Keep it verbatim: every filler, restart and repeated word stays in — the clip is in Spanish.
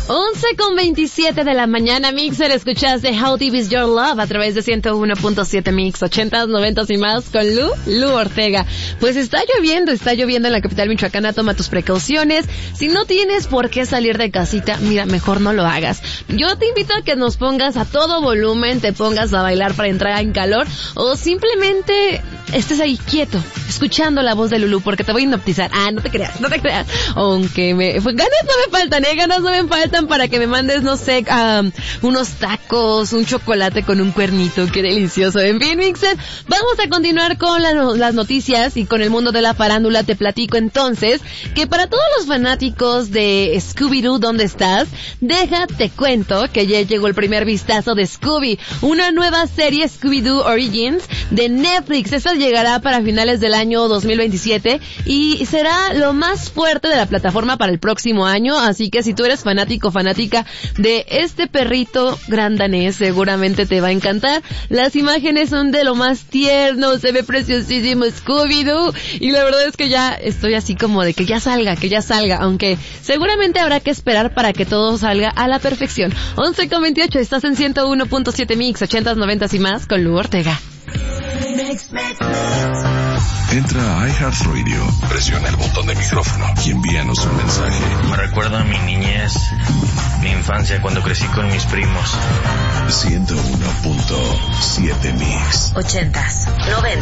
once con veintisiete de la mañana, Mixer, escuchaste How Deep Is Your Love a través de ciento uno punto siete Mix, ochentas, noventas y más con Lu, Lu Ortega. Pues está lloviendo, está lloviendo en la capital michoacana, toma tus precauciones. Si no tienes por qué salir de casita, mira, mejor no lo hagas. Yo te invito a que nos pongas a todo volumen, te pongas a bailar para entrar en calor, o simplemente estés ahí quieto, escuchando la voz de Lulú, porque te voy a hipnotizar. Ah, no te creas, no te creas. Aunque me, pues, ganas no me faltan, eh, ganas no me faltan para que me mandes, no sé, um, unos tacos, un chocolate con un cuernito, qué delicioso. En fin, Mixer, vamos a continuar con la, las noticias y con el mundo de la farándula. Te platico entonces que para todos los fanáticos de Scooby-Doo, ¿dónde estás? Deja, te cuento que ya llegó el primer vistazo de Scooby, una nueva serie Scooby-Doo Origins de Netflix. Esta llegará para finales del año dos mil veintisiete y será lo más fuerte de la plataforma para el próximo año, así que si tú eres fanático, fanática de este perrito gran danés, seguramente te va a encantar. Las imágenes son de lo más tierno, se ve preciosísimo Scooby-Doo, y la verdad es que ya estoy así como de que ya salga, que ya salga, aunque seguramente habrá que esperar para que todo salga a la perfección. once con veintiocho, estás en ciento uno punto siete Mix, ochentas, noventas y más con Lu Ortega. Entra a iHeartRadio, presiona el botón de micrófono y envíanos un mensaje. Me recuerda a mi niñez, mi infancia cuando crecí con mis primos. ciento uno punto siete Mix. Ochentas, noventas.